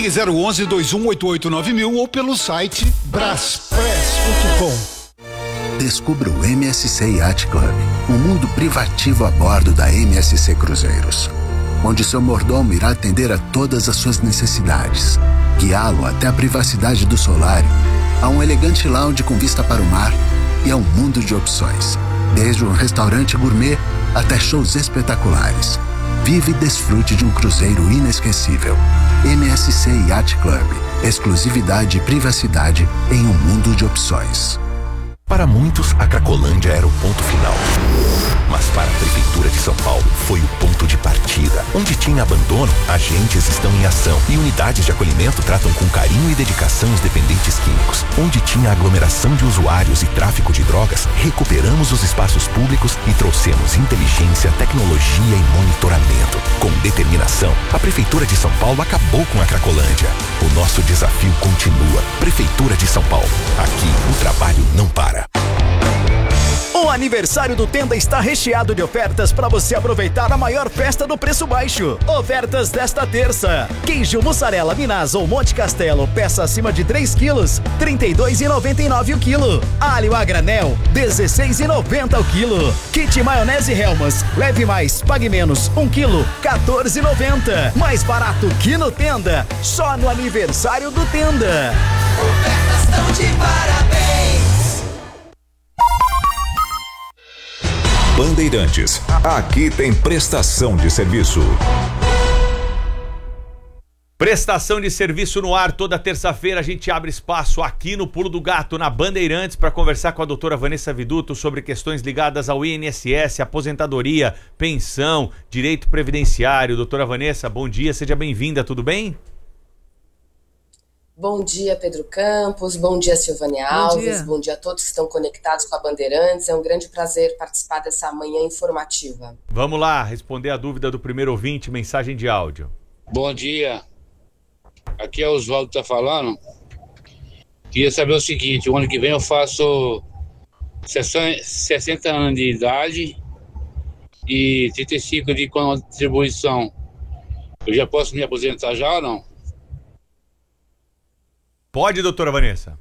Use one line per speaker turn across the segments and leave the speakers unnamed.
Ligue 011-2188-9000 ou pelo site braspress.com.
Descubra o MSC Yacht Club, um mundo privativo a bordo da MSC Cruzeiros, onde seu mordomo irá atender a todas as suas necessidades, guiá-lo até a privacidade do solário, a um elegante lounge com vista para o mar e a um mundo de opções, desde um restaurante gourmet até shows espetaculares. Vive e desfrute de um cruzeiro inesquecível. MSC Yacht Club, exclusividade e privacidade em um mundo de opções.
Para muitos, a Cracolândia era o ponto final. Mas para a Prefeitura de São Paulo, foi o ponto de partida. Onde tinha abandono, agentes estão em ação e unidades de acolhimento tratam com carinho e dedicação os dependentes químicos. Onde tinha aglomeração de usuários e tráfico de drogas, recuperamos os espaços públicos e trouxemos inteligência, tecnologia e monitoramento. Com determinação, a Prefeitura de São Paulo acabou com a Cracolândia. O nosso desafio continua. Prefeitura de São Paulo. Aqui, o trabalho não para.
O aniversário do Tenda está recheado de ofertas para você aproveitar a maior festa do preço baixo. Ofertas desta terça: queijo mussarela Minas ou Monte Castelo, peça acima de 3 quilos, R$ 32,99 o quilo. Alho a granel, R$ 16,90 o quilo. Kit maionese Hellmann's, leve mais, pague menos, 1 quilo, R$ 14,90. Mais barato que no Tenda, só no aniversário do Tenda.
Ofertas tão de parabéns.
Bandeirantes, aqui tem prestação de serviço.
Prestação de serviço no ar. Toda terça-feira a gente abre espaço aqui no Pulo do Gato, na Bandeirantes, para conversar com a doutora Vanessa Viduto sobre questões ligadas ao INSS, aposentadoria, pensão, direito previdenciário. Doutora Vanessa, bom dia, seja bem-vinda, tudo bem?
Bom dia, Pedro Campos, bom dia, Silvânia Alves, bom dia a todos que estão conectados com a Bandeirantes. É um grande prazer participar dessa manhã informativa.
Vamos lá, responder a dúvida do primeiro ouvinte, mensagem de áudio.
Bom dia, aqui é o Oswaldo que tá falando. Queria saber o seguinte: o ano que vem eu faço 60 anos de idade e 35 de contribuição. Eu já posso me aposentar já ou não?
Pode, doutora Vanessa.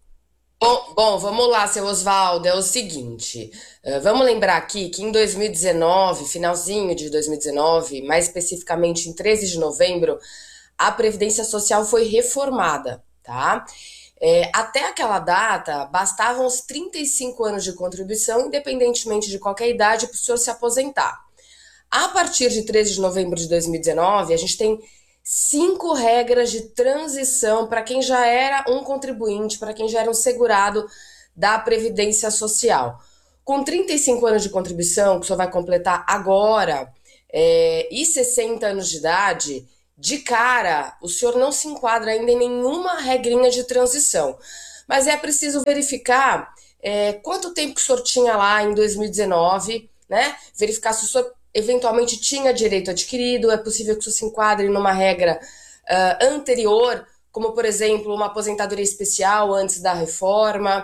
Bom, vamos lá, seu Oswaldo, é o seguinte, vamos lembrar aqui que em 2019, finalzinho de 2019, mais especificamente em 13 de novembro, a Previdência Social foi reformada, tá? Até aquela data, bastavam os 35 anos de contribuição, independentemente de qualquer idade, para o senhor se aposentar. A partir de 13 de novembro de 2019, a gente tem 5 regras de transição para quem já era um contribuinte, para quem já era um segurado da Previdência Social. Com 35 anos de contribuição, que o senhor vai completar agora, e 60 anos de idade, de cara, o senhor não se enquadra ainda em nenhuma regrinha de transição. Mas é preciso verificar quanto tempo que o senhor tinha lá em 2019, né? Verificar se o senhor eventualmente tinha direito adquirido. É possível que isso se enquadre numa regra anterior, como, por exemplo, uma aposentadoria especial antes da reforma.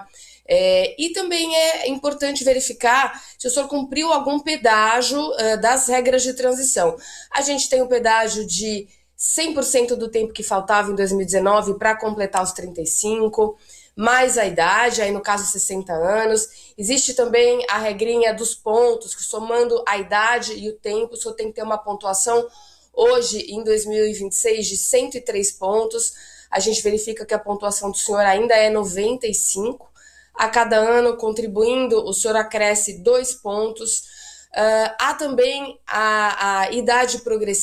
E também é importante verificar se o senhor cumpriu algum pedágio das regras de transição. A gente tem o pedágio de 100% do tempo que faltava em 2019 para completar os 35, mais a idade, aí no caso 60 anos. Existe também a regrinha dos pontos, que somando a idade e o tempo, o senhor tem que ter uma pontuação hoje, em 2026, de 103 pontos. A gente verifica que a pontuação do senhor ainda é 95. A cada ano, contribuindo, o senhor acresce 2 pontos. Há também a idade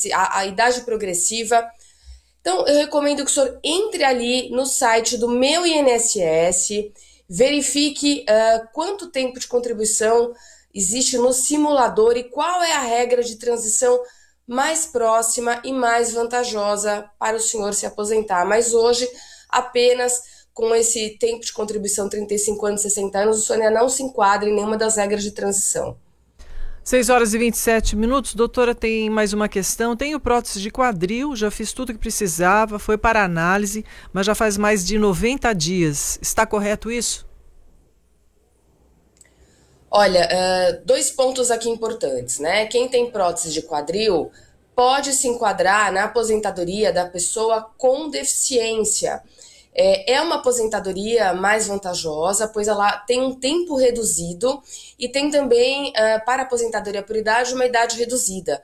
progressiva. Então, eu recomendo que o senhor entre ali no site do Meu INSS, verifique quanto tempo de contribuição existe no simulador e qual é a regra de transição mais próxima e mais vantajosa para o senhor se aposentar. Mas hoje, apenas com esse tempo de contribuição, 35 anos, 60 anos, o senhor ainda não se enquadra em nenhuma das regras de transição.
6h27. Doutora, tem mais uma questão. Tenho prótese de quadril, já fiz tudo que precisava, foi para análise, mas já faz mais de 90 dias. Está correto isso?
Olha, 2 pontos aqui importantes, né? Quem tem prótese de quadril pode se enquadrar na aposentadoria da pessoa com deficiência. É uma aposentadoria mais vantajosa, pois ela tem um tempo reduzido e tem também, para a aposentadoria por idade, uma idade reduzida.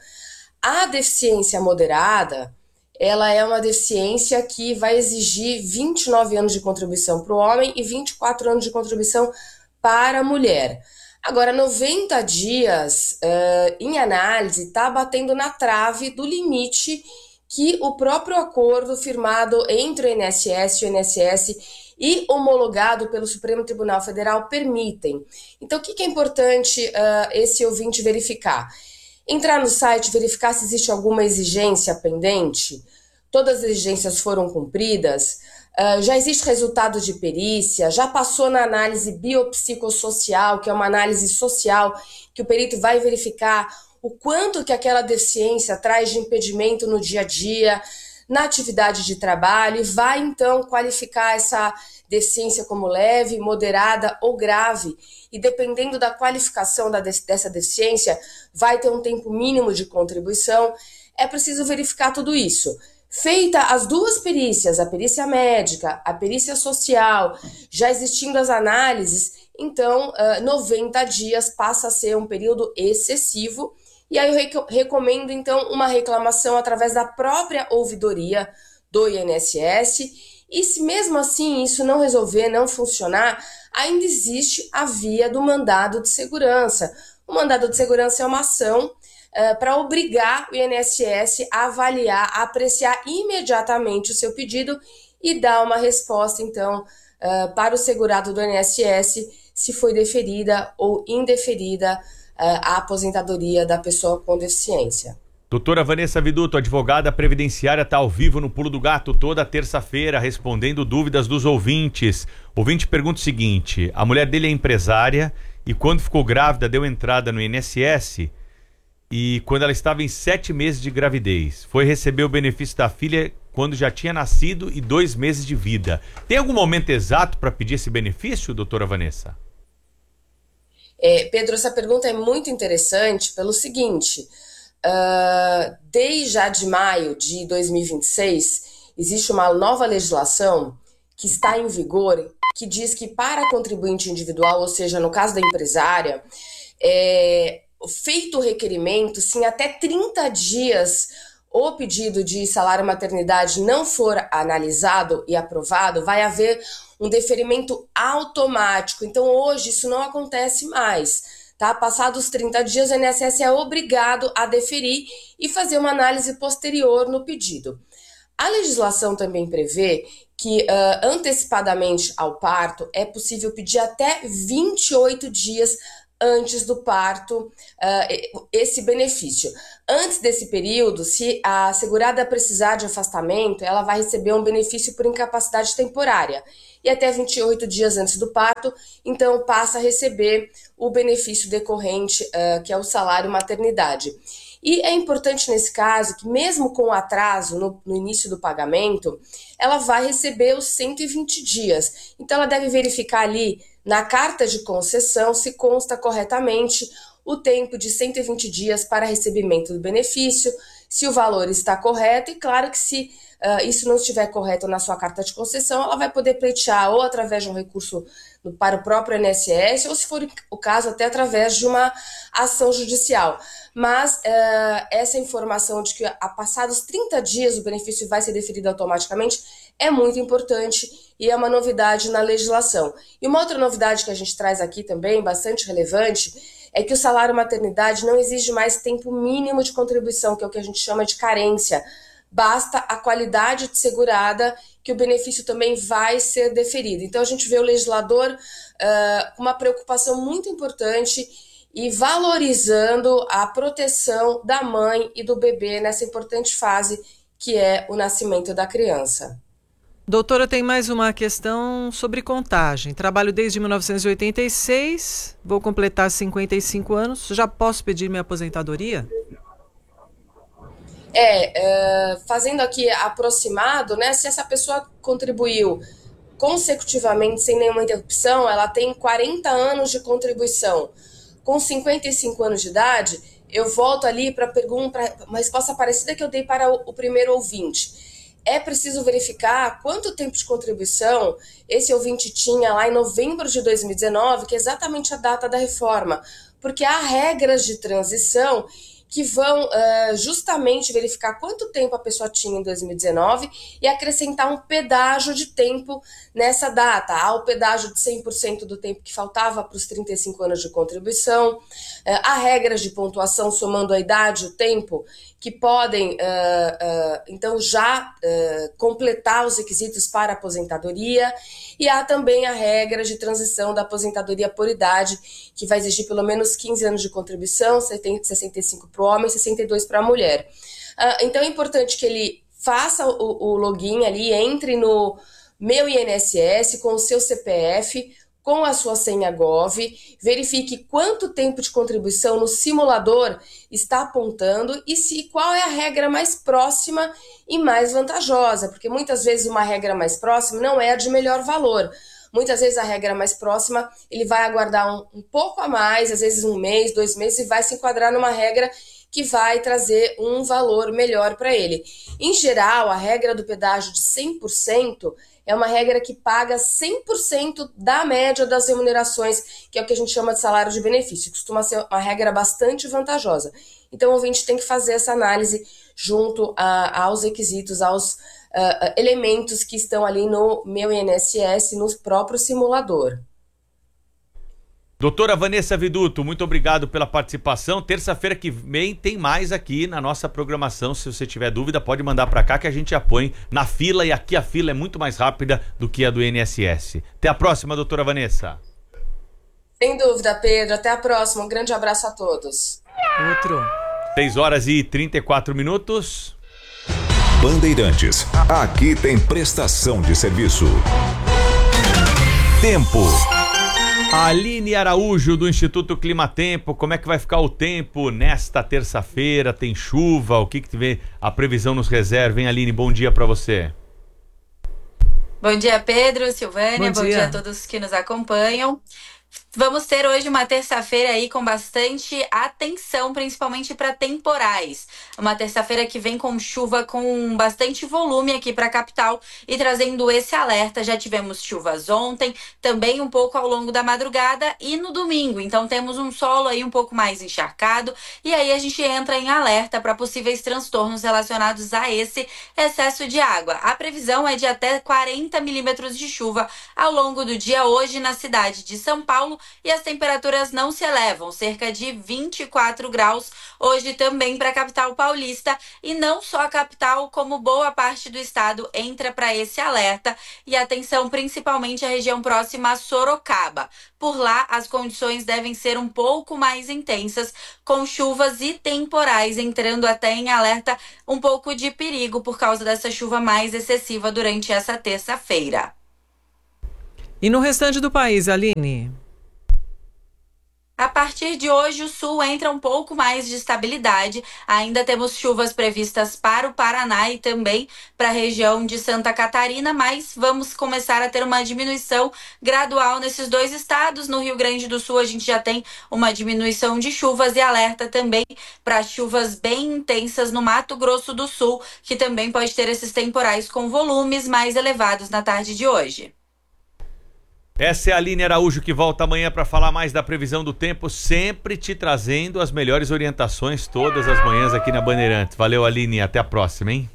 A deficiência moderada, ela é uma deficiência que vai exigir 29 anos de contribuição para o homem e 24 anos de contribuição para a mulher. Agora, 90 dias, em análise, está batendo na trave do limite que o próprio acordo firmado entre o INSS e o INSS e homologado pelo Supremo Tribunal Federal permitem. Então, o que é importante esse ouvinte verificar? Entrar no site, verificar se existe alguma exigência pendente, todas as exigências foram cumpridas, já existe resultado de perícia, já passou na análise biopsicossocial, que é uma análise social que o perito vai verificar o quanto que aquela deficiência traz de impedimento no dia a dia, na atividade de trabalho, e vai então qualificar essa deficiência como leve, moderada ou grave. E dependendo da qualificação dessa deficiência, vai ter um tempo mínimo de contribuição. É preciso verificar tudo isso. Feita as duas perícias, a perícia médica, a perícia social, já existindo as análises, então 90 dias passa a ser um período excessivo. E aí eu recomendo, então, uma reclamação através da própria ouvidoria do INSS. E se mesmo assim isso não resolver, não funcionar, ainda existe a via do mandado de segurança. O mandado de segurança é uma ação para obrigar o INSS a avaliar, a apreciar imediatamente o seu pedido e dar uma resposta, então, para o segurado do INSS se foi deferida ou indeferida a aposentadoria da pessoa com deficiência.
Doutora Vanessa Viduto, advogada previdenciária, está ao vivo no Pulo do Gato toda terça-feira, respondendo dúvidas dos ouvintes. O ouvinte pergunta o seguinte: a mulher dele é empresária e quando ficou grávida deu entrada no INSS e quando ela estava em 7 meses de gravidez, foi receber o benefício da filha quando já tinha nascido e 2 meses de vida. Tem algum momento exato para pedir esse benefício, doutora Vanessa?
Pedro, essa pergunta é muito interessante pelo seguinte: desde já de maio de 2026, existe uma nova legislação que está em vigor, que diz que para a contribuinte individual, ou seja, no caso da empresária, feito o requerimento, se em até 30 dias o pedido de salário maternidade não for analisado e aprovado, vai haver um deferimento automático. Então, hoje, isso não acontece mais. Tá? Passados os 30 dias, o INSS é obrigado a deferir e fazer uma análise posterior no pedido. A legislação também prevê que, antecipadamente ao parto, é possível pedir até 28 dias antes do parto esse benefício. Antes desse período, se a segurada precisar de afastamento, ela vai receber um benefício por incapacidade temporária. E até 28 dias antes do parto, então passa a receber o benefício decorrente, que é o salário maternidade. E é importante nesse caso que mesmo com atraso no início do pagamento, ela vai receber os 120 dias. Então ela deve verificar ali na carta de concessão se consta corretamente o tempo de 120 dias para recebimento do benefício, se o valor está correto, e claro que se isso não estiver correto na sua carta de concessão, ela vai poder pleitear ou através de um recurso para o próprio INSS, ou se for o caso, até através de uma ação judicial. Mas essa informação de que a passados 30 dias o benefício vai ser deferido automaticamente é muito importante e é uma novidade na legislação. E uma outra novidade que a gente traz aqui também, bastante relevante, é que o salário maternidade não exige mais tempo mínimo de contribuição, que é o que a gente chama de carência. Basta a qualidade de segurada que o benefício também vai ser deferido. Então a gente vê o legislador com uma preocupação muito importante e valorizando a proteção da mãe e do bebê nessa importante fase que é o nascimento da criança.
Doutora, tem mais uma questão sobre contagem. Trabalho desde 1986, vou completar 55 anos, já posso pedir minha aposentadoria?
Fazendo aqui aproximado, né, se essa pessoa contribuiu consecutivamente sem nenhuma interrupção, ela tem 40 anos de contribuição. Com 55 anos de idade, eu volto ali para uma resposta parecida que eu dei para o primeiro ouvinte. É preciso verificar quanto tempo de contribuição esse ouvinte tinha lá em novembro de 2019, que é exatamente a data da reforma, porque há regras de transição que vão justamente verificar quanto tempo a pessoa tinha em 2019 e acrescentar um pedágio de tempo nessa data. Há o pedágio de 100% do tempo que faltava para os 35 anos de contribuição, há regras de pontuação somando a idade e o tempo que podem, então, já completar os requisitos para a aposentadoria, e há também a regra de transição da aposentadoria por idade, que vai exigir pelo menos 15 anos de contribuição, 65 para o homem, 62 para a mulher. Então é importante que ele faça o login ali, entre no Meu INSS com o seu CPF, com a sua senha Gov, verifique quanto tempo de contribuição no simulador está apontando e qual é a regra mais próxima e mais vantajosa, porque muitas vezes uma regra mais próxima não é a de melhor valor. Muitas vezes a regra mais próxima, ele vai aguardar um pouco a mais, às vezes 1 mês, 2 meses, e vai se enquadrar numa regra que vai trazer um valor melhor para ele. Em geral, a regra do pedágio de 100% é uma regra que paga 100% da média das remunerações, que é o que a gente chama de salário de benefício. Costuma ser uma regra bastante vantajosa. Então, o ouvinte tem que fazer essa análise junto aos requisitos, aos elementos que estão ali no Meu INSS, no próprio simulador.
Doutora Vanessa Viduto, muito obrigado pela participação. Terça-feira que vem tem mais aqui na nossa programação. Se você tiver dúvida, pode mandar para cá que a gente apoia na fila, e aqui a fila é muito mais rápida do que a do INSS. Até a próxima, doutora Vanessa.
Sem dúvida, Pedro. Até a próxima. Um grande abraço a todos.
Outro.
6h34.
Bandeirantes, aqui tem prestação de serviço. Tempo.
Aline Araújo, do Instituto Climatempo, como é que vai ficar o tempo nesta terça-feira? Tem chuva? O que vê a previsão nos reserva, hein, Aline? Bom dia para você.
Bom dia, Pedro, Silvânia, bom dia a todos que nos acompanham. Vamos ter hoje uma terça-feira aí com bastante atenção, principalmente para temporais. Uma terça-feira que vem com chuva com bastante volume aqui para a capital e trazendo esse alerta. Já tivemos chuvas ontem, também um pouco ao longo da madrugada e no domingo. Então temos um solo aí um pouco mais encharcado e aí a gente entra em alerta para possíveis transtornos relacionados a esse excesso de água. A previsão é de até 40 milímetros de chuva ao longo do dia hoje na cidade de São Paulo. E as temperaturas não se elevam, cerca de 24 graus hoje também para a capital paulista. E não só a capital, como boa parte do estado entra para esse alerta. E atenção principalmente à região próxima a Sorocaba. Por lá, as condições devem ser um pouco mais intensas, com chuvas e temporais entrando até em alerta, um pouco de perigo por causa dessa chuva mais excessiva durante essa terça-feira.
E no restante do país, Aline?
A partir de hoje, o sul entra um pouco mais de estabilidade. Ainda temos chuvas previstas para o Paraná e também para a região de Santa Catarina, mas vamos começar a ter uma diminuição gradual nesses dois estados. No Rio Grande do Sul, a gente já tem uma diminuição de chuvas e alerta também para chuvas bem intensas no Mato Grosso do Sul, que também pode ter esses temporais com volumes mais elevados na tarde de hoje.
Essa é a Aline Araújo, que volta amanhã para falar mais da previsão do tempo, sempre te trazendo as melhores orientações todas as manhãs aqui na Bandeirantes. Valeu, Aline, até a próxima, hein?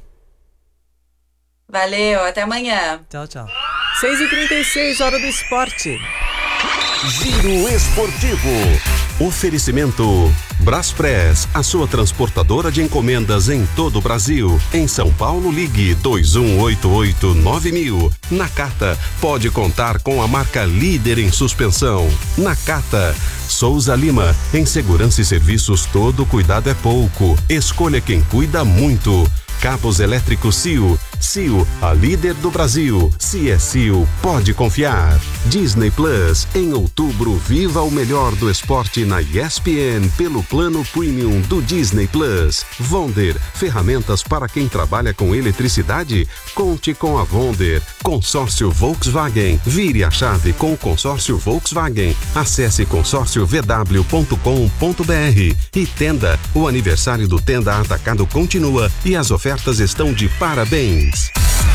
Valeu, até amanhã.
Tchau, tchau. 6h36, hora do esporte.
Giro Esportivo. Oferecimento Braspress, a sua transportadora de encomendas em todo o Brasil. Em São Paulo, ligue 2188-9000. Nakata, pode contar com a marca líder em suspensão. Nakata. Souza Lima, em segurança e serviços todo cuidado é pouco. Escolha quem cuida muito. Cabos elétricos CIO, Sil, a líder do Brasil. Se é Sil, pode confiar. Disney Plus, em outubro, viva o melhor do esporte na ESPN pelo plano premium do Disney Plus. Vonder, ferramentas para quem trabalha com eletricidade? Conte com a Vonder. Consórcio Volkswagen. Vire a chave com o consórcio Volkswagen. Acesse consórciovw.com.br. E Tenda, o aniversário do Tenda Atacado continua e as ofertas estão de parabéns.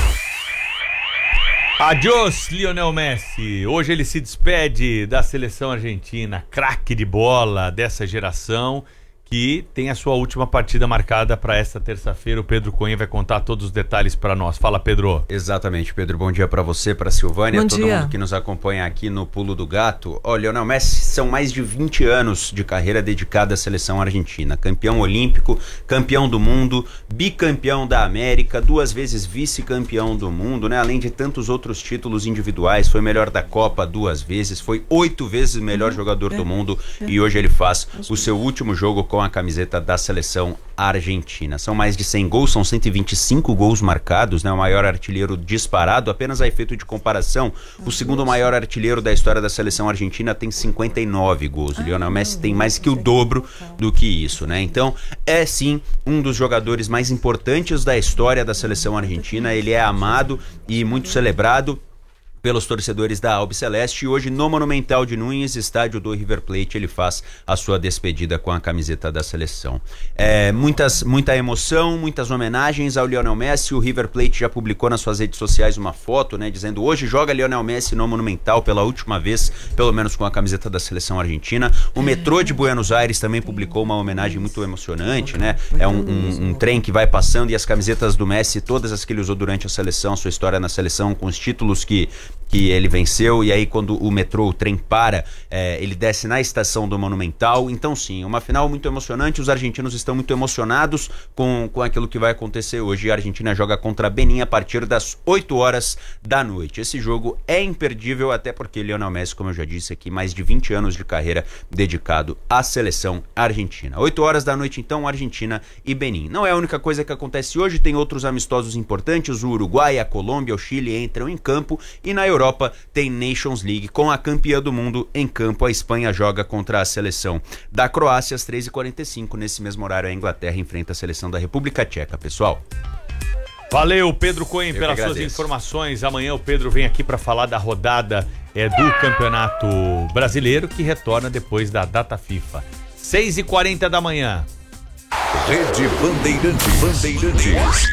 Adiós, Lionel Messi. Hoje ele se despede da seleção argentina, craque de bola dessa geração, que tem a sua última partida marcada para esta terça-feira. O Pedro Cunha vai contar todos os detalhes para nós. Fala, Pedro.
Exatamente, Pedro. Bom dia para você, para Silvânia, todo mundo que nos acompanha aqui no Pulo do Gato. Olha, Lionel Messi, são mais de 20 anos de carreira dedicada à seleção argentina. Campeão olímpico, campeão do mundo, bicampeão da América, 2 vezes vice-campeão do mundo, né? Além de tantos outros títulos individuais, foi melhor da Copa 2 vezes, foi 8 vezes o melhor jogador do mundo e hoje ele faz o seu último jogo com a camiseta da seleção argentina. São mais de 100 gols, são 125 gols marcados, né? O maior artilheiro disparado. Apenas a efeito de comparação, o segundo maior artilheiro da história da seleção argentina tem 59 gols. O Lionel Messi tem mais que o dobro do que isso, né? Então, é sim um dos jogadores mais importantes da história da seleção argentina. Ele é amado e muito celebrado pelos torcedores da Albiceleste, e hoje no Monumental de Núñez, estádio do River Plate, ele faz a sua despedida com a camiseta da seleção. Muita emoção, muitas homenagens ao Lionel Messi. O River Plate já publicou nas suas redes sociais uma foto, né, dizendo: hoje joga Lionel Messi no Monumental pela última vez, pelo menos com a camiseta da seleção argentina. O metrô de Buenos Aires também publicou uma homenagem muito emocionante, né? É um trem que vai passando e as camisetas do Messi, todas as que ele usou durante a seleção, sua história na seleção, com os títulos que ele venceu, e aí quando o metrô, o trem para, ele desce na estação do Monumental. Então sim, uma final muito emocionante. Os argentinos estão muito emocionados com aquilo que vai acontecer hoje. A Argentina joga contra Benin a partir das 8 horas da noite. Esse jogo é imperdível, até porque Lionel Messi, como eu já disse aqui, mais de 20 anos de carreira dedicado à seleção argentina. 8 horas da noite então, Argentina e Benin. Não é a única coisa que acontece hoje, tem outros amistosos importantes. O Uruguai, a Colômbia, o Chile entram em campo, e na Europa tem Nations League com a campeã do mundo em campo. A Espanha joga contra a seleção da Croácia às 3h45. Nesse mesmo horário, a Inglaterra enfrenta a seleção da República Tcheca, pessoal.
Valeu, Pedro Cohen, pelas suas informações. Amanhã o Pedro vem aqui para falar da rodada do Campeonato Brasileiro, que retorna depois da data FIFA. 6h40 da manhã.
Rede Bandeirantes.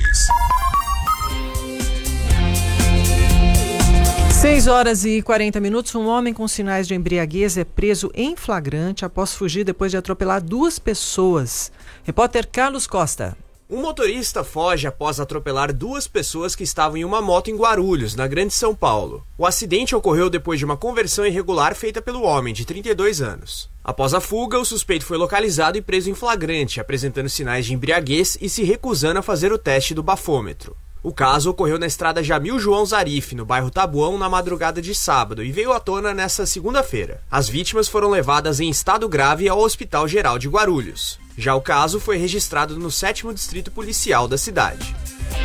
6h40. Um homem com sinais de embriaguez é preso em flagrante após fugir depois de atropelar 2 pessoas. Repórter Carlos Costa.
Um motorista foge após atropelar 2 pessoas que estavam em uma moto em Guarulhos, na Grande São Paulo. O acidente ocorreu depois de uma conversão irregular feita pelo homem, de 32 anos. Após a fuga, o suspeito foi localizado e preso em flagrante, apresentando sinais de embriaguez e se recusando a fazer o teste do bafômetro. O caso ocorreu na estrada Jamil João Zarif, no bairro Tabuão, na madrugada de sábado, e veio à tona nesta segunda-feira. As vítimas foram levadas em estado grave ao Hospital Geral de Guarulhos. Já o caso foi registrado no 7º Distrito Policial da cidade.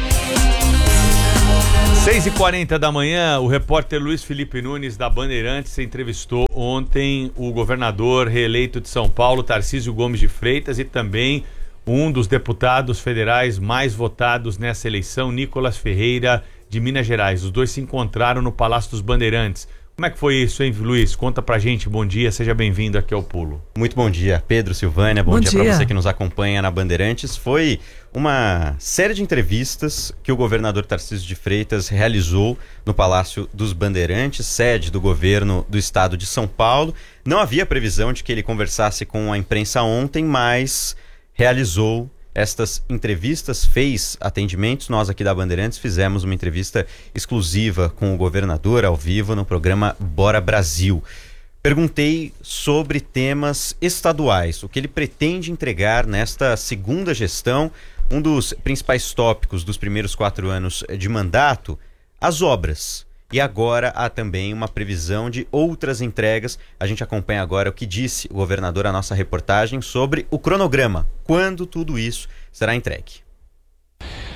6h40 da manhã, o repórter Luiz Felipe Nunes, da Bandeirantes, entrevistou ontem o governador reeleito de São Paulo, Tarcísio Gomes de Freitas, e também um dos deputados federais mais votados nessa eleição, Nicolas Ferreira, de Minas Gerais. Os dois se encontraram no Palácio dos Bandeirantes. Como é que foi isso, hein, Luiz? Conta pra gente. Bom dia, seja bem-vindo aqui ao Pulo.
Muito bom dia, Pedro, Silvânia. Bom dia pra você que nos acompanha na Bandeirantes. Foi uma série de entrevistas que o governador Tarcísio de Freitas realizou no Palácio dos Bandeirantes, sede do governo do estado de São Paulo. Não havia previsão de que ele conversasse com a imprensa ontem, mas realizou estas entrevistas, fez atendimentos. Nós aqui da Bandeirantes fizemos uma entrevista exclusiva com o governador ao vivo no programa Bora Brasil. Perguntei sobre temas estaduais, o que ele pretende entregar nesta segunda gestão. Um dos principais tópicos dos primeiros 4 anos de mandato, as obras. E agora há também uma previsão de outras entregas. A gente acompanha agora o que disse o governador, a nossa reportagem, sobre o cronograma. Quando tudo isso será entregue.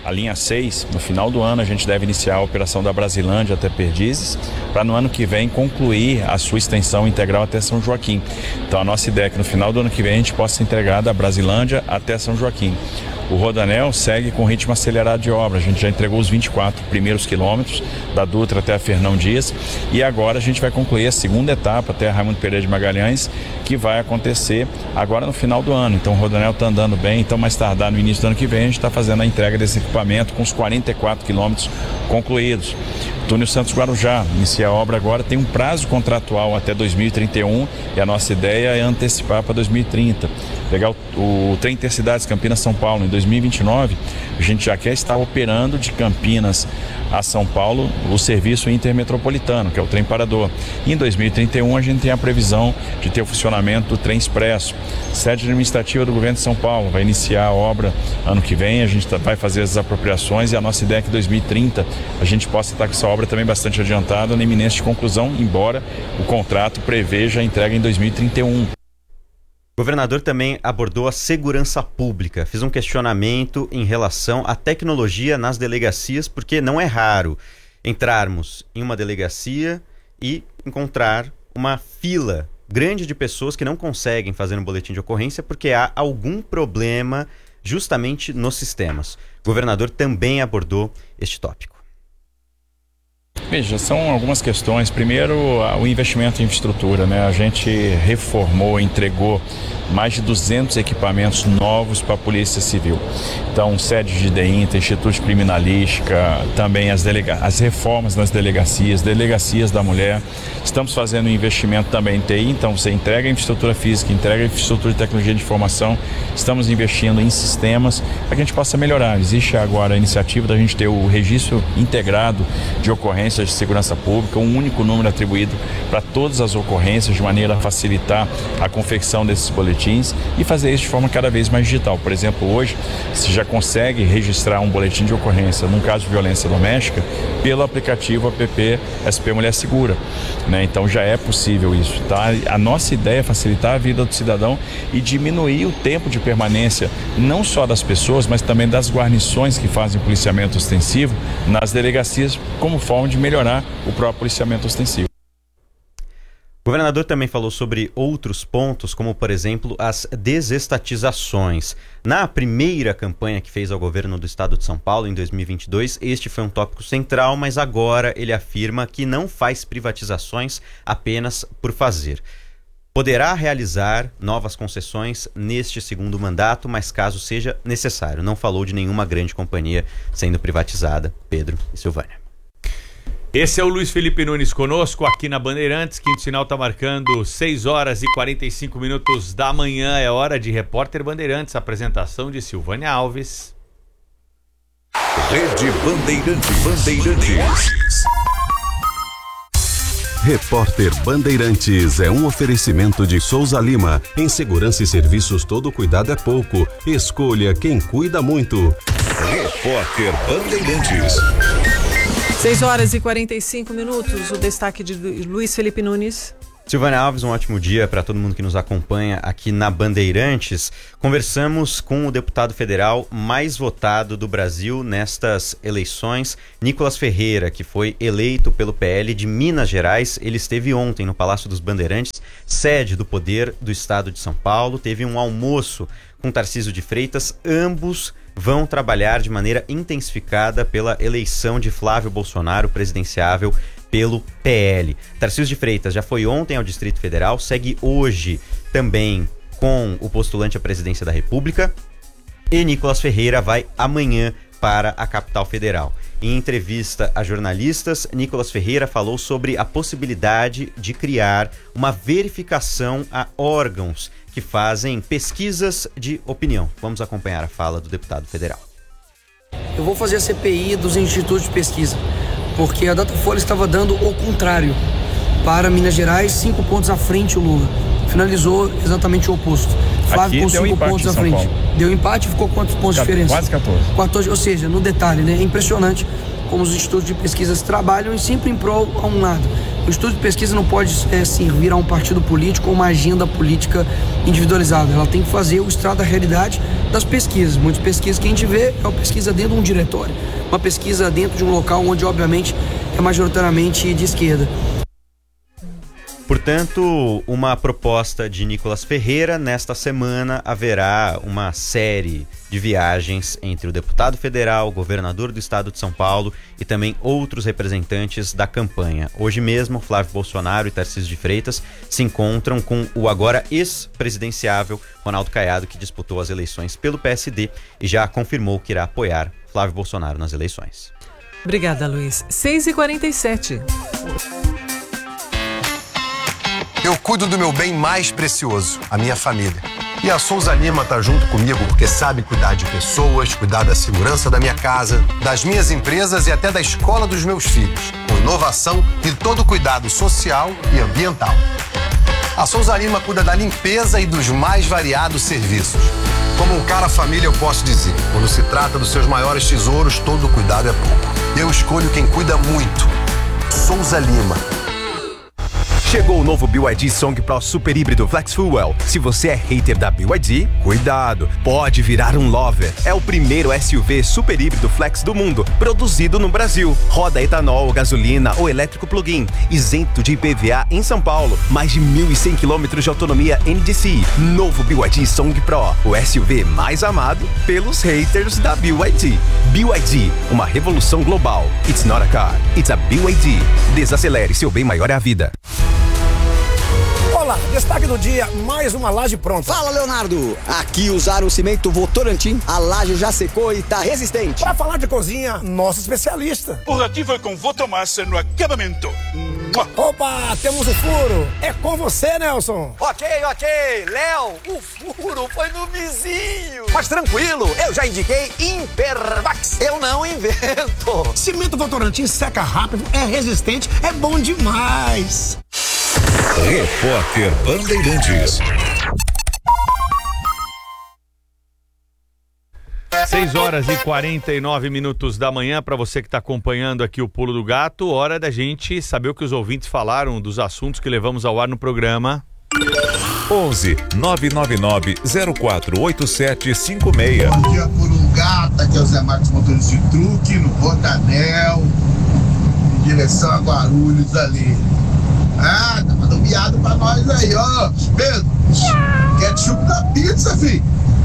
a linha 6, no final do ano a gente deve iniciar a operação da Brasilândia até Perdizes, para no ano que vem concluir a sua extensão integral até São Joaquim. Então a nossa ideia é que no final do ano que vem a gente possa entregar da Brasilândia até São Joaquim. O Rodoanel segue com ritmo acelerado de obra. A gente já entregou os 24 primeiros quilômetros da Dutra até a Fernão Dias e agora a gente vai concluir a segunda etapa até a Raimundo Pereira de Magalhães, que vai acontecer agora no final do ano. Então o Rodoanel está andando bem, então mais tardar no início do ano que vem a gente está fazendo a entrega desse equipamento com os 44 quilômetros concluídos. Túnel Santos Guarujá, inicia a obra agora, tem um prazo contratual até 2031 e a nossa ideia é antecipar para 2030. Pegar o trem Intercidades Campinas-São Paulo em 2029, a gente já quer estar operando de Campinas a São Paulo o serviço intermetropolitano, que é o trem parador. E em 2031 a gente tem a previsão de ter o funcionamento do trem expresso. Sede administrativa do governo de São Paulo vai iniciar a obra ano que vem, a gente vai fazer as apropriações e a nossa ideia é que em 2030 a gente possa estar com essa obra também bastante adiantada, na iminência de conclusão, embora o contrato preveja a entrega em 2031.
O governador também abordou a segurança pública, fez um questionamento em relação à tecnologia nas delegacias, porque não é raro entrarmos em uma delegacia e encontrar uma fila grande de pessoas que não conseguem fazer um boletim de ocorrência porque há algum problema justamente nos sistemas. O governador também abordou este tópico.
Veja, são algumas questões. Primeiro, o investimento em infraestrutura, né? A gente reformou, entregou mais de 200 equipamentos novos para a Polícia Civil. Então, sede de DEINTA, Instituto de Criminalística, também as reformas nas delegacias da mulher. Estamos fazendo um investimento também em TI, então você entrega a infraestrutura física, entrega a infraestrutura de tecnologia de informação. Estamos investindo em sistemas para que a gente possa melhorar. Existe agora a iniciativa da gente ter o registro integrado de ocorrências de segurança pública, um único número atribuído para todas as ocorrências, de maneira a facilitar a confecção desses boletins e fazer isso de forma cada vez mais digital. Por exemplo, hoje você já consegue registrar um boletim de ocorrência num caso de violência doméstica pelo aplicativo app SP Mulher Segura, né? Então já é possível isso, tá? A nossa ideia é facilitar a vida do cidadão e diminuir o tempo de permanência não só das pessoas, mas também das guarnições que fazem policiamento ostensivo nas delegacias, como forma de melhorar o próprio policiamento ostensivo.
O governador também falou sobre outros pontos, como, por exemplo, as desestatizações. Na primeira campanha que fez ao governo do estado de São Paulo, em 2022, este foi um tópico central, mas agora ele afirma que não faz privatizações apenas por fazer. Poderá realizar novas concessões neste segundo mandato, mas caso seja necessário. Não falou de nenhuma grande companhia sendo privatizada. Pedro e Silvânia.
Esse é o Luiz Felipe Nunes conosco aqui na Bandeirantes. Quinto sinal está marcando 6 horas e 45 minutos da manhã. É hora de Repórter Bandeirantes. Apresentação de Silvânia Alves.
Rede Bandeirantes.
Repórter Bandeirantes é um oferecimento de Souza Lima. Em segurança e serviços, todo cuidado é pouco. Escolha quem cuida muito.
Repórter Bandeirantes.
6 horas e 45 minutos, o destaque de Luiz Felipe Nunes.
Silvânia Alves, um ótimo dia para todo mundo que nos acompanha aqui na Bandeirantes. Conversamos com o deputado federal mais votado do Brasil nestas eleições, Nicolas Ferreira, que foi eleito pelo PL de Minas Gerais. Ele esteve ontem no Palácio dos Bandeirantes, sede do Poder do Estado de São Paulo. Teve um almoço com Tarcísio de Freitas. Ambos vão trabalhar de maneira intensificada pela eleição de Flávio Bolsonaro, presidenciável pelo PL. Tarcísio de Freitas já foi ontem ao Distrito Federal, segue hoje também com o postulante à presidência da República, e Nicolas Ferreira vai amanhã para a capital federal. Em entrevista a jornalistas, Nicolas Ferreira falou sobre a possibilidade de criar uma verificação a órgãos que fazem pesquisas de opinião. Vamos acompanhar a fala do deputado federal.
Eu vou fazer a CPI dos institutos de pesquisa, porque a Datafolha estava dando o contrário. Para Minas Gerais, 5 pontos à frente o Lula. Finalizou exatamente o oposto. Flávio com 5 pontos à frente. Deu empate e ficou quantos pontos de diferença?
Quase 14.
14, ou seja, no detalhe, né? É impressionante como os institutos de pesquisas trabalham e sempre em prol a um lado. O instituto de pesquisa não pode servir a um partido político ou uma agenda política individualizada. Ela tem que fazer o extrato da realidade das pesquisas. Muitas pesquisas que a gente vê é uma pesquisa dentro de um diretório, uma pesquisa dentro de um local onde, obviamente, é majoritariamente de esquerda.
Portanto, uma proposta de Nicolas Ferreira. Nesta semana haverá uma série de viagens entre o deputado federal, o governador do estado de São Paulo e também outros representantes da campanha. Hoje mesmo, Flávio Bolsonaro e Tarcísio de Freitas se encontram com o agora ex-presidenciável Ronaldo Caiado, que disputou as eleições pelo PSD e já confirmou que irá apoiar Flávio Bolsonaro nas eleições.
Obrigada, Luiz. 6h47.
Eu cuido do meu bem mais precioso, a minha família. E a Souza Lima tá junto comigo porque sabe cuidar de pessoas, cuidar da segurança da minha casa, das minhas empresas e até da escola dos meus filhos, com inovação e todo o cuidado social e ambiental. A Souza Lima cuida da limpeza e dos mais variados serviços. Como um cara família, eu posso dizer, quando se trata dos seus maiores tesouros, todo cuidado é pouco. Eu escolho quem cuida muito. Souza Lima.
Chegou o novo BYD Song Pro Super Híbrido Flex Fuel. Se você é hater da BYD, cuidado, pode virar um lover. É o primeiro SUV super híbrido flex do mundo, produzido no Brasil. Roda etanol, gasolina ou elétrico plug-in, isento de IPVA em São Paulo. Mais de 1.100 km de autonomia NDCi. Novo BYD Song Pro, o SUV mais amado pelos haters da BYD. BYD, uma revolução global. It's not a car, it's a BYD. Desacelere, seu bem maior é a vida.
Olá, destaque do dia, mais uma laje pronta.
Fala, Leonardo. Aqui usaram o cimento Votorantim, a laje já secou e tá resistente.
Para falar de cozinha, nosso especialista.
O Ratinho foi com Votomassa no acabamento.
Opa, temos o furo. É com você, Nelson.
Ok. Léo, o furo foi no vizinho. Mas tranquilo, eu já indiquei Impervax. Eu não invento.
Cimento Votorantim seca rápido, é resistente, é bom demais.
Repórter Bandeirantes.
6h49 da manhã, para você que está acompanhando aqui o Pulo do Gato, hora da gente saber o que os ouvintes falaram dos assuntos que levamos ao ar no programa.
11 999 048756.
Bom dia, Pulo do Gato, aqui é o Zé Marcos, motorista de truque, no Rodanel, em direção a Guarulhos ali. Ah, tá mandando piada pra nós aí, ó. Pedro, ketchup na pizza, filho.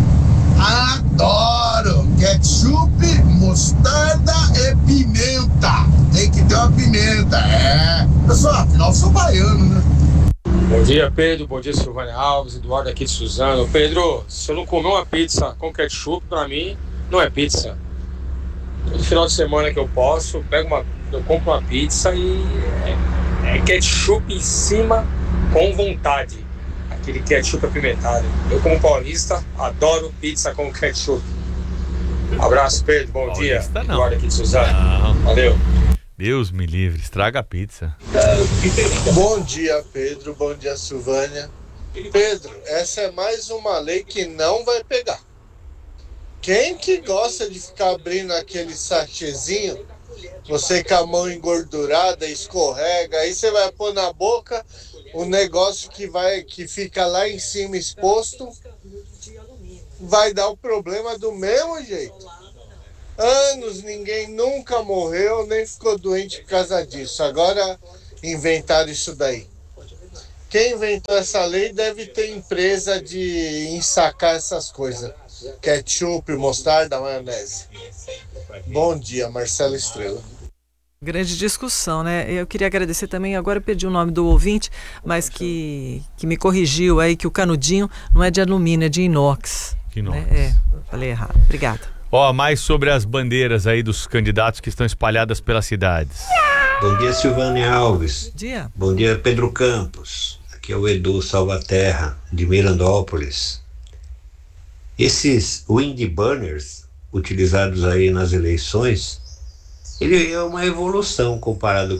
Adoro! Ketchup, mostarda e pimenta. Tem que ter uma pimenta, Pessoal, afinal, eu sou baiano, né?
Bom dia, Pedro. Bom dia, Silvânia Alves, Eduardo aqui de Suzano. Pedro, se eu não comer uma pizza com ketchup, pra mim, não é pizza. Todo final de semana que eu posso, eu compro uma pizza e é ketchup em cima com vontade. Aquele ketchup apimentado. Eu, como paulista, adoro pizza com ketchup. Abraço, Pedro. Bom dia. Eduardo aqui de Suzano. Valeu.
Deus me livre, estraga a pizza.
Bom dia, Pedro. Bom dia, Silvânia. Pedro, essa é mais uma lei que não vai pegar. Quem que gosta de ficar abrindo aquele sachêzinho, você com a mão engordurada, escorrega, aí você vai pôr na boca o negócio que fica lá em cima exposto, vai dar o problema do mesmo jeito. Anos, ninguém nunca morreu, nem ficou doente por causa disso. Agora inventaram isso daí. Quem inventou essa lei deve ter empresa de ensacar essas coisas. Ketchup, mostarda, maionese. Bom dia, Marcelo Estrela.
Grande discussão, né? Eu queria agradecer também, agora eu perdi o nome do ouvinte, mas que me corrigiu aí que o canudinho não é de alumínio, é de inox.
Inox.
Né? Falei errado. Obrigada.
Mais sobre as bandeiras aí dos candidatos que estão espalhadas pelas cidades.
Bom dia, Silvânia Alves.
Bom dia.
Bom dia, Pedro Campos. Aqui é o Edu Salvaterra, de Mirandópolis. Esses wind burners utilizados aí nas eleições, ele é uma evolução comparado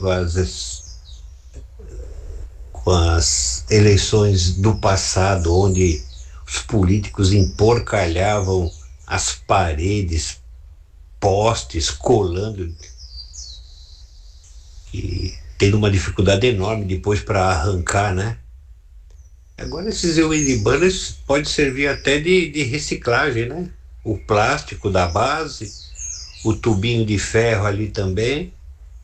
com as eleições do passado, onde os políticos emporcalhavam as paredes, postes, colando tendo uma dificuldade enorme depois para arrancar, né? Agora esses wind burners pode servir até de reciclagem, né? O plástico da base, o tubinho de ferro ali também.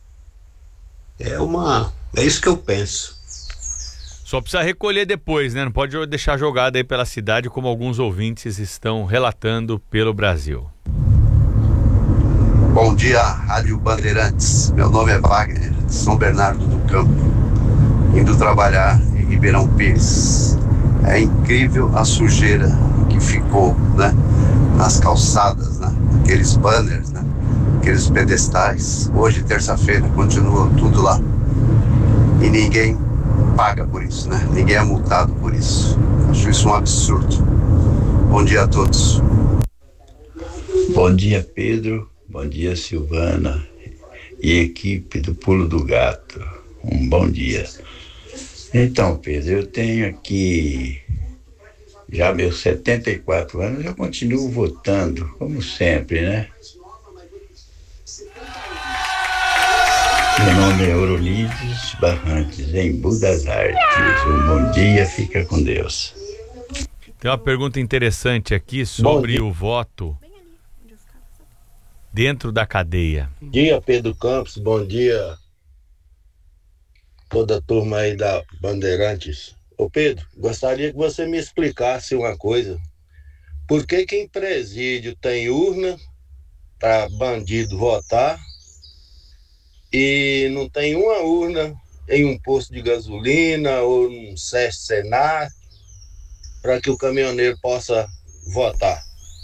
É isso que eu penso.
Só precisa recolher depois, né? Não pode deixar jogado aí pela cidade, como alguns ouvintes estão relatando pelo Brasil.
Bom dia, Rádio Bandeirantes. Meu nome é Wagner, de São Bernardo do Campo, indo trabalhar em Ribeirão Pires. É incrível a sujeira que ficou, né, nas calçadas, né, aqueles banners, né, aqueles pedestais. Hoje, terça-feira, continua tudo lá. E ninguém paga por isso, né? Ninguém é multado por isso. Acho isso um absurdo. Bom dia a todos.
Bom dia, Pedro. Bom dia, Silvana e equipe do Pulo do Gato. Um bom dia. Então, Pedro, eu tenho aqui já meus 74 anos, eu continuo votando, como sempre, né? Meu nome é Eurolides Barrantes, em Budas Artes. Um bom dia, fica com Deus.
Tem uma pergunta interessante aqui sobre o voto dentro da cadeia.
Bom dia, Pedro Campos, bom dia toda a turma aí da Bandeirantes. Ô Pedro, gostaria que você me explicasse uma coisa. Por que em presídio tem urna para bandido votar e não tem uma urna em um posto de gasolina ou num SESC Senar para que o caminhoneiro possa votar?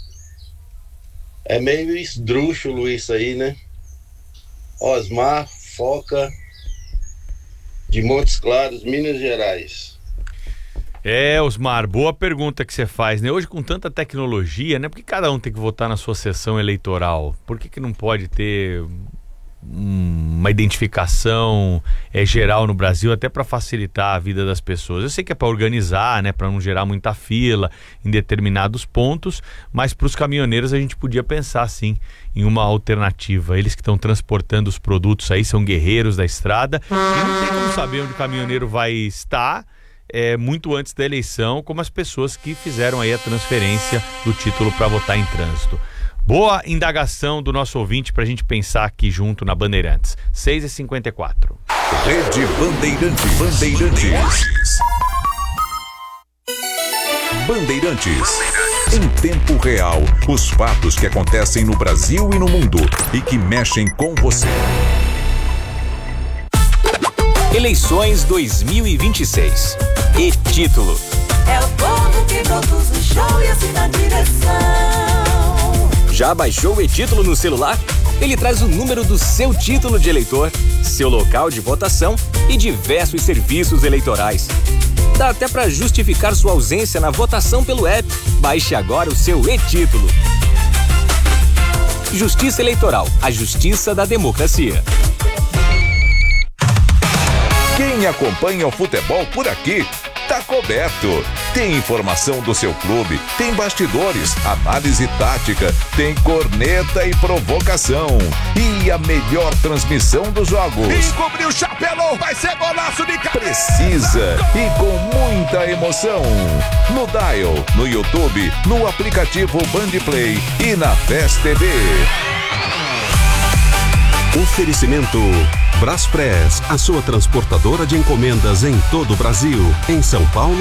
É meio esdrúxulo isso aí, né? Osmar Foca, de Montes Claros, Minas Gerais.
Osmar, boa pergunta que você faz, né? Hoje com tanta tecnologia, né? Por que cada um tem que votar na sua sessão eleitoral? Por que não pode ter uma identificação geral no Brasil, até para facilitar a vida das pessoas? Eu sei que é para organizar, né, para não gerar muita fila em determinados pontos, mas para os caminhoneiros a gente podia pensar sim em uma alternativa. Eles que estão transportando os produtos aí são guerreiros da estrada e não tem como saber onde o caminhoneiro vai estar muito antes da eleição, como as pessoas que fizeram aí a transferência do título para votar em trânsito. Boa indagação do nosso ouvinte para a gente pensar aqui junto na Bandeirantes. 6h54.
Rede Bandeirantes. Bandeirantes. Em tempo real, os fatos que acontecem no Brasil e no mundo e que mexem com você.
Eleições 2026. E título.
É o povo que produz o show e assina a direção.
Já baixou o e-título no celular? Ele traz o número do seu título de eleitor, seu local de votação e diversos serviços eleitorais. Dá até para justificar sua ausência na votação pelo app. Baixe agora o seu e-título. Justiça Eleitoral, a justiça da democracia.
Quem acompanha o futebol por aqui tá coberto. Tem informação do seu clube, tem bastidores, análise tática, tem corneta e provocação. E a melhor transmissão dos jogos.
Encobriu o chapelão, vai ser golaço de cabeça.
Precisa e com muita emoção. No Dial, no YouTube, no aplicativo Bandplay e na Fest TV.
Oferecimento Braspress, a sua transportadora de encomendas em todo o Brasil. Em São Paulo,